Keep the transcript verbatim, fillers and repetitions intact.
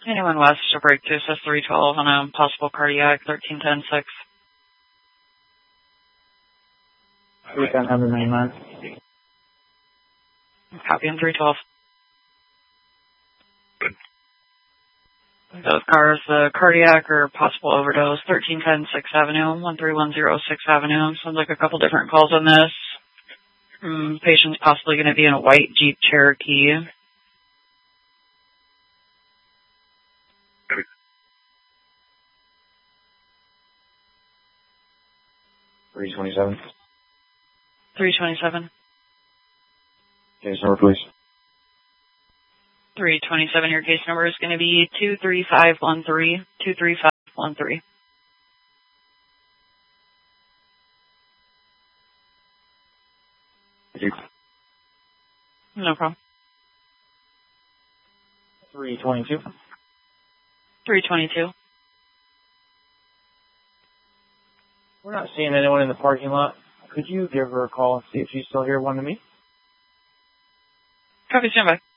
Anyone west to break to assist three twelve on a possible cardiac, thirteen ten six. three ten one ninety-nine. Copy on three twelve. Those cars, the cardiac or possible overdose, thirteen ten sixth Avenue, one three one zero sixth Avenue. Sounds like a couple different calls on this. Um, patient's possibly going to be in a white Jeep Cherokee. three twenty-seven. three twenty-seven. Case number, please. three twenty-seven, your case number is going to be two three five one three, two three five one three. Thank you. No problem. three twenty-two. three twenty-two. We're not seeing anyone in the parking lot. Could you give her a call and see if she's still here, one to me? Copy, stand by.